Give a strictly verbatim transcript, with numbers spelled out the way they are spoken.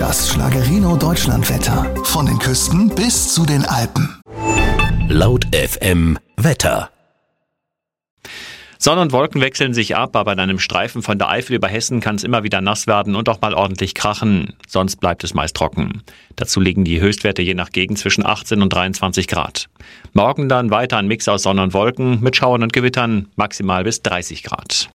Das Schlagerino Deutschlandwetter. Von den Küsten bis zu den Alpen. Laut F M Wetter. Sonne und Wolken wechseln sich ab, aber in einem Streifen von der Eifel über Hessen kann es immer wieder nass werden und auch mal ordentlich krachen. Sonst bleibt es meist trocken. Dazu liegen die Höchstwerte je nach Gegend zwischen achtzehn und dreiundzwanzig Grad. Morgen dann weiter ein Mix aus Sonne und Wolken mit Schauern und Gewittern, maximal bis dreißig Grad.